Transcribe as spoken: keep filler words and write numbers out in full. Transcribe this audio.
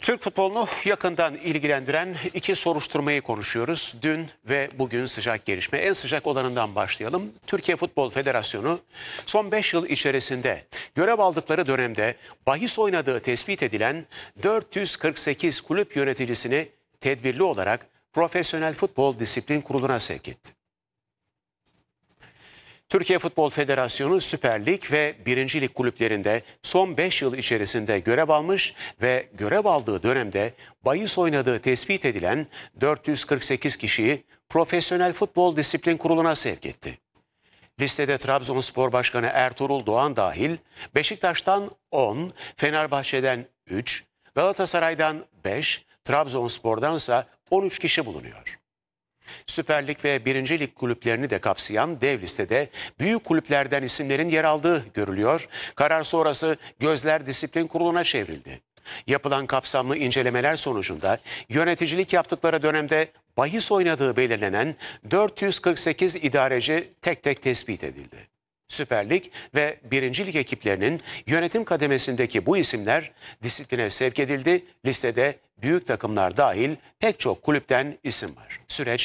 Türk futbolunu yakından ilgilendiren iki soruşturmayı konuşuyoruz. Dün ve bugün sıcak gelişme. En sıcak olanından başlayalım. Türkiye Futbol Federasyonu son beş yıl içerisinde görev aldıkları dönemde bahis oynadığı tespit edilen dört yüz kırk sekiz kulüp yöneticisini tedbirli olarak Profesyonel Futbol Disiplin Kurulu'na sevk etti. Türkiye Futbol Federasyonu Süper Lig ve birinci Lig kulüplerinde son beş yıl içerisinde görev almış ve görev aldığı dönemde bahis oynadığı tespit edilen dört yüz kırk sekiz kişiyi Profesyonel Futbol Disiplin Kurulu'na sevk etti. Listede Trabzonspor Başkanı Ertuğrul Doğan dahil Beşiktaş'tan on, Fenerbahçe'den üç, Galatasaray'dan beş, Trabzonspor'dansa on üç kişi bulunuyor. Süper Lig ve birinci Lig kulüplerini de kapsayan dev listede büyük kulüplerden isimlerin yer aldığı görülüyor. Karar sonrası gözler disiplin kuruluna çevrildi. Yapılan kapsamlı incelemeler sonucunda yöneticilik yaptıkları dönemde bahis oynadığı belirlenen dört yüz kırk sekiz idareci tek tek tespit edildi. Süper Lig ve birinci Lig ekiplerinin yönetim kademesindeki bu isimler disipline sevk edildi. Listede büyük takımlar dahil pek çok kulüpten isim var. Süreç